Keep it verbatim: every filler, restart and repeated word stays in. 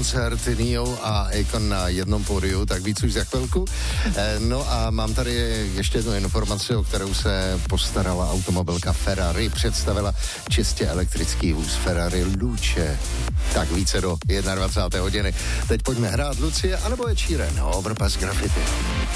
koncert Neo a Akon na jednom pódiu, tak víc už za chvilku. No a mám tady ještě jednu informaci, o kterou se postarala automobilka Ferrari. Představila čistě elektrický vůz Ferrari Luce. Tak více do dvacáté jedné hodiny. Teď pojďme hrát Lucie, anebo je Sheeran, Overpass Graffiti.